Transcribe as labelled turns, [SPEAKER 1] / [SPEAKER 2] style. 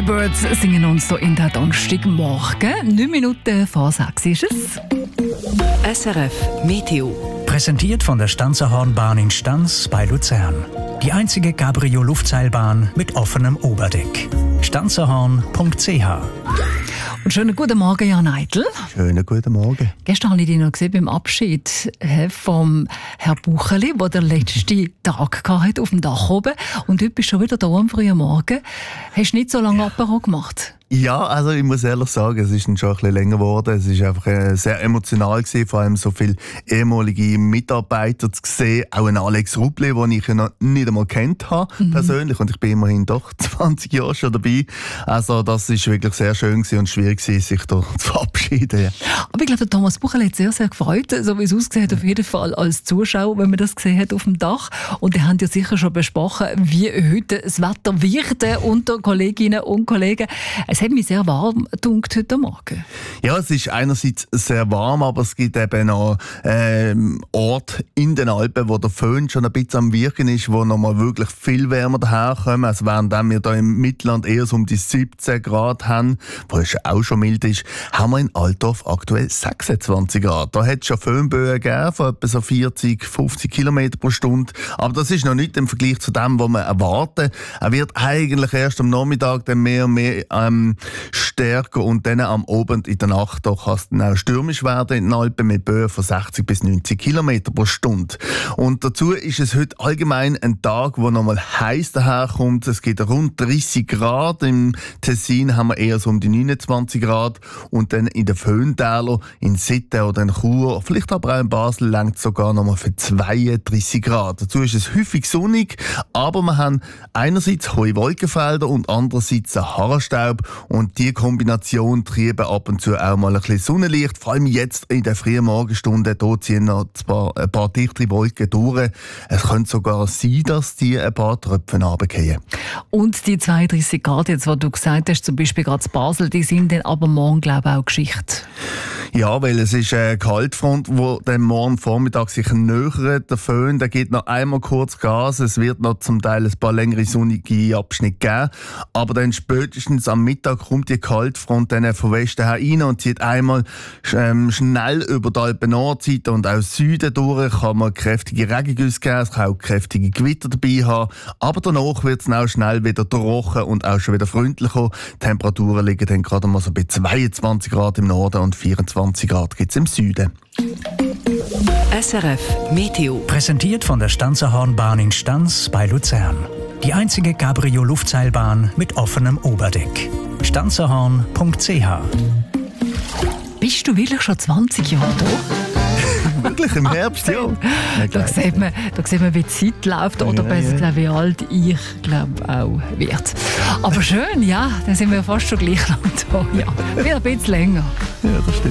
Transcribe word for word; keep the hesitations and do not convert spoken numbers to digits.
[SPEAKER 1] The Birds singen uns so in der Donnerstagmorgen. Neun Minuten vor sechs ist es.
[SPEAKER 2] S R F Meteo.
[SPEAKER 3] Präsentiert von der Stanzerhornbahn in Stanz bei Luzern. Die einzige Cabrio-Luftseilbahn mit offenem Oberdeck. stanzerhorn punkt c h.
[SPEAKER 1] Und schönen guten Morgen, Jan Eitel.
[SPEAKER 4] Schönen guten Morgen.
[SPEAKER 1] Gestern habe ich dich noch gesehen beim Abschied vom Herrn Bucheli, der den letzten Tag hatte auf dem Dach oben. Und heute bist du schon wieder da am frühen Morgen. Hast du nicht so lange Apero gemacht?
[SPEAKER 4] Ja, also ich muss ehrlich sagen, es ist dann schon ein bisschen länger geworden. Es war einfach äh, sehr emotional gewesen, vor allem so viele ehemalige Mitarbeiter zu sehen. Auch ein Alex Rubli, den ich ja noch nicht einmal kennt habe, mhm. persönlich. Und ich bin immerhin doch zwanzig Jahre schon dabei. Also das ist wirklich sehr schön gewesen und schwierig gewesen, sich da zu verabschieden. Ja.
[SPEAKER 1] Aber ich glaube, der Thomas Bucheli hat sehr, sehr gefreut, so wie es ausgesehen hat, auf jeden Fall als Zuschauer, wenn man das gesehen hat auf dem Dach. Und die haben ja sicher schon besprochen, wie heute das Wetter wird unter Kolleginnen und Kollegen. Es hat mich sehr warm gedunkt heute Morgen.
[SPEAKER 4] Ja, es ist einerseits sehr warm, aber es gibt eben auch ähm, Orte in den Alpen, wo der Föhn schon ein bisschen am Wirken ist, wo nochmal wirklich viel wärmer daherkommen. Also während wir hier im Mittelland eher so um die siebzehn Grad haben, wo es auch schon mild ist, haben wir in Altdorf aktuell sechsundzwanzig Grad. Da hat es schon Föhnböen gegeben, von etwa so vierzig, fünfzig Kilometer pro Stunde. Aber das ist noch nicht im Vergleich zu dem, was wir erwarten. Er wird eigentlich erst am Nachmittag dann mehr und mehr ähm, stärker und dann am Abend in der Nacht doch kann es dann auch stürmisch werden in den Alpen mit Böen von sechzig bis neunzig Kilometer pro Stunde. Und dazu ist es heute allgemein ein Tag, wo nochmal heiß daherkommt. Es geht rund dreißig Grad. Im Tessin haben wir eher so um die neunundzwanzig Grad. Und dann in den Föhntälern, in Sitten oder in Chur, vielleicht aber auch in Basel, langt es sogar nochmal für zweiunddreißig Grad. Dazu ist es häufig sonnig, aber wir haben einerseits hohe Wolkenfelder und andererseits einen Haarstaub. Und die Kombination trieben ab und zu auch mal ein bisschen Sonnenlicht. Vor allem jetzt in der frühen Morgenstunde, da ziehen noch ein paar, ein paar dichtere Wolken durch. Es könnte sogar sein, dass die ein paar Tröpfchen runterfallen. Und
[SPEAKER 1] die zweiunddreißig Grad, jetzt, was du gesagt hast, zum Beispiel gerade in Basel, die sind dann aber morgen, glaube ich, auch Geschichte.
[SPEAKER 4] Ja, weil es ist eine Kaltfront, die dann morgen Vormittag sich nähert. Der Föhn, der geht noch einmal kurz Gas. Es wird noch zum Teil ein paar längere sonnige Abschnitte geben. Aber dann spätestens am Mittag kommt die Kaltfront dann von Westen her rein und zieht einmal ähm, schnell über die Alpen-Nordseite und auch Süden durch. Kann man kräftige Regengüsse geben, es kann auch kräftige Gewitter dabei haben. Aber danach wird es auch schnell wieder trocken und auch schon wieder freundlicher. Die Temperaturen liegen dann gerade mal so bei zweiundzwanzig Grad im Norden und vierundzwanzig Grad gibt es im Süden.
[SPEAKER 2] S R F Meteo.
[SPEAKER 3] Präsentiert von der Stanzerhornbahn in Stanz bei Luzern. Die einzige Cabrio-Luftseilbahn mit offenem Oberdeck. stanzerhorn punkt c h.
[SPEAKER 1] Bist du wirklich schon zwanzig Jahre da?
[SPEAKER 4] Wirklich, im Herbst, ja. ja
[SPEAKER 1] da, sieht man, da sieht man, wie die Zeit läuft oder besser ja, gesagt, wie alt ich glaube auch wird. Aber schön, ja, dann sind wir fast schon gleich lang da. Ja, wieder ein bisschen länger.
[SPEAKER 4] Ja, das stimmt.